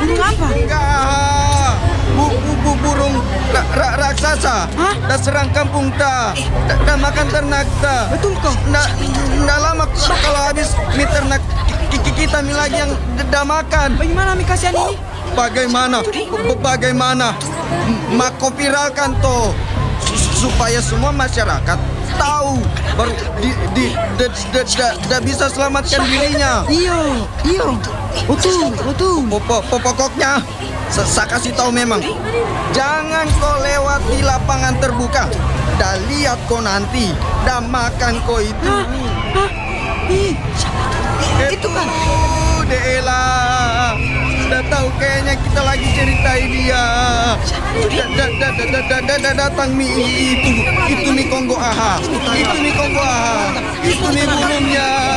Burung apa? Enggak. Burung raksasa. Hah? Da serang kampung ta. Da makan ternak ta. Betul kok? Nggak lama kalau habis mie ternak kita mie lagi yang da makan. Bagaimana Mi kasihan ini? Bagaimana? Mako viralkan toh supaya semua masyarakat tahu baru bisa selamatkan dirinya. Iyo. Betul. Pokoknya saya kasih tahu memang jangan kau lewati lapangan terbuka. Dah lihat kau nanti, dah makan kau itu. Hah? Ih, itu kan? Dela, sudah tahu kayaknya kita lagi ceritain dia. Datang itu nih Kongo Aha, itu nih burungnya.